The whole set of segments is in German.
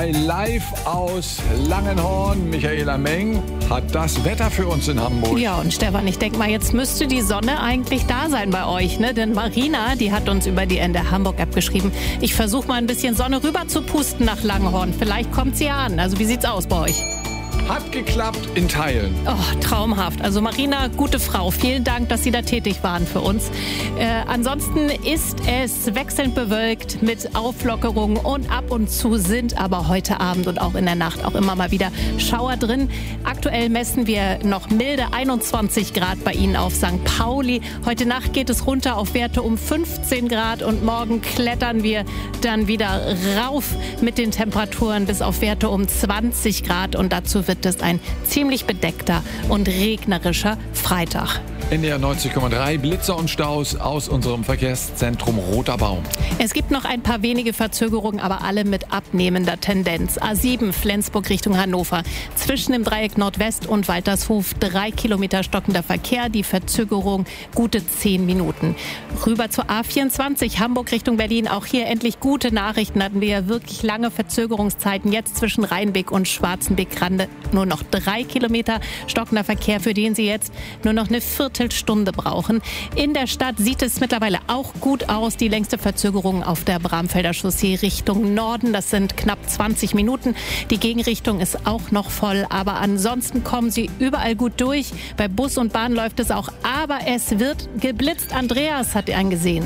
live aus Langenhorn. Michaela Meng hat das Wetter für uns in Hamburg. Ja, und Stefan, ich denke mal, jetzt müsste die Sonne eigentlich da sein bei euch, ne? Denn Marina, die hat uns über die Ende Hamburg-App geschrieben, ich versuche mal ein bisschen Sonne rüber zu pusten nach Langenhorn. Vielleicht kommt sie ja an. Also wie sieht's aus bei euch? Hat geklappt in Teilen. Oh, traumhaft. Also Marina, gute Frau. Vielen Dank, dass Sie da tätig waren für uns. Ansonsten ist es wechselnd bewölkt mit Auflockerungen und ab und zu sind aber heute Abend und auch in der Nacht auch immer mal wieder Schauer drin. Aktuell messen wir noch milde 21 Grad bei Ihnen auf St. Pauli. Heute Nacht geht es runter auf Werte um 15 Grad und morgen klettern wir dann wieder rauf mit den Temperaturen bis auf Werte um 20 Grad und dazu wird es ein ziemlich bedeckter und regnerischer Freitag. NDR 90,3 Blitzer und Staus aus unserem Verkehrszentrum Roter Baum. Es gibt noch ein paar wenige Verzögerungen, aber alle mit abnehmender Tendenz. A7 Flensburg Richtung Hannover. Zwischen dem Dreieck Nordwest und Waltershof 3 Kilometer stockender Verkehr. Die Verzögerung gute 10 Minuten. Rüber zur A24 Hamburg Richtung Berlin. Auch hier endlich gute Nachrichten. Hatten wir ja wirklich lange Verzögerungszeiten. Jetzt zwischen Rheinbeck und Schwarzenbeck-Rande nur noch 3 Kilometer stockender Verkehr, für den Sie jetzt nur noch eine Viertelstunde brauchen. In der Stadt sieht es mittlerweile auch gut aus. Die längste Verzögerung auf der Bramfelder Chaussee Richtung Norden. Das sind knapp 20 Minuten. Die Gegenrichtung ist auch noch voll. Aber ansonsten kommen Sie überall gut durch. Bei Bus und Bahn läuft es auch. Aber es wird geblitzt. Andreas hat einen gesehen.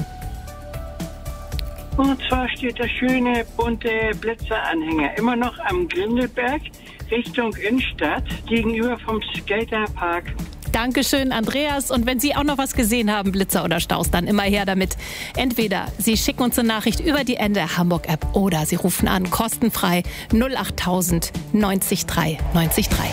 Und zwar steht der schöne bunte Blitzeranhänger immer noch am Grindelberg Richtung Innenstadt gegenüber vom Skaterpark. Dankeschön, Andreas. Und wenn Sie auch noch was gesehen haben, Blitzer oder Staus, dann immer her damit. Entweder Sie schicken uns eine Nachricht über die Ende Hamburg-App oder Sie rufen an, kostenfrei 08000 90 3 90 3.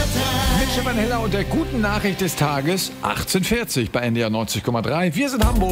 Mit Stefan Heller und der guten Nachricht des Tages 18:40 bei NDR 90,3. Wir sind Hamburg.